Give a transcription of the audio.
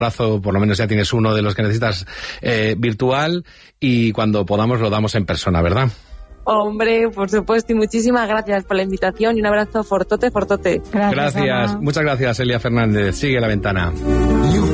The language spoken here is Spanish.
abrazo, por lo menos ya tienes uno de los que necesitas virtual, y cuando podamos lo damos en persona, ¿verdad? Hombre, por supuesto, y muchísimas gracias por la invitación y un abrazo fortote, fortote. Gracias. Muchas gracias, Elia Fernández. Sigue La Ventana.